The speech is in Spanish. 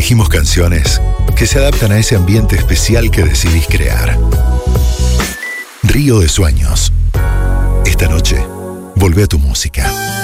Elegimos canciones que se adaptan a ese ambiente especial que decidís crear. Río de Sueños. Esta noche, volvé a tu música.